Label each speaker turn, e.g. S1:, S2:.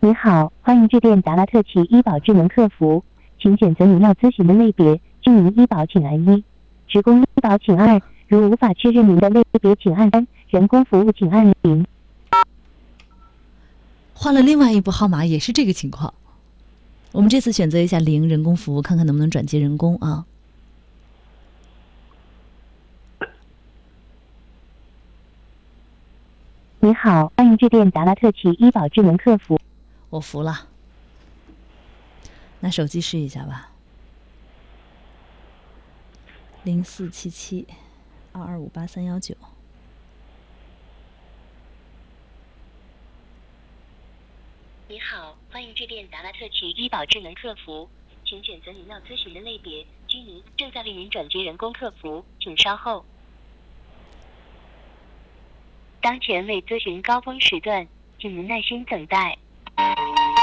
S1: 你好，欢迎致电达拉特奇医保智能客服，请选择你要咨询的类别，经营医保请按1，职工医保请按2，如无法确认您的类别请按3，人工服务请按0。
S2: 换了另外一部号码也是这个情况，我们这次选择一下0人工服务，看看能不能转接人工啊。
S1: 你好，欢迎致电达拉特奇医保智能客服。
S2: 我服了，拿手机试一下吧。04772258-319。
S1: 你好，欢迎致电达拉特奇医保智能客服，请选择您要咨询的类别，居民正在为您转接人工客服，请稍后。当前为咨询高峰时段，请您耐心等待。